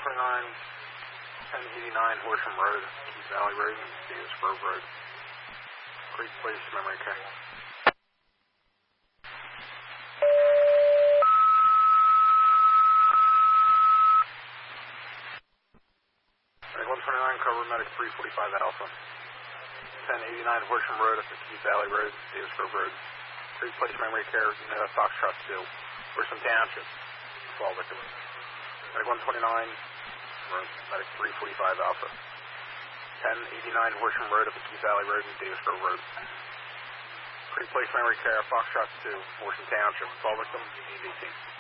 1089 Horsham Road, Keys Valley Road, and Davis Grove Road. Creek Place, memory care. 129, cover medic 345 Alpha. 1089 Horsham Road up to Keys Valley Road, Davis Grove Road. Creek Place, memory care, Foxtrot 2. Horsham Township, 12 victims. Medic 129, medic 345 Alpha. 1089 Horsham Road up to Keys Valley Road and Davis Grove Road. Creek Place, memory care, Foxtrot 2, Horsham Township, 12 victims, 18.